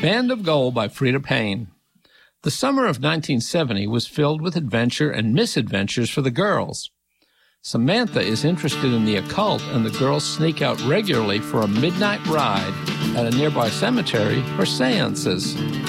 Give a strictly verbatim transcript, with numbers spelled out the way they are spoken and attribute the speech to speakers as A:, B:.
A: Band of Gold by Freda Payne. The summer of nineteen seventy was filled with adventure and misadventures for the girls. Samantha is interested in the occult, and the girls sneak out regularly for a midnight ride at a nearby cemetery for seances.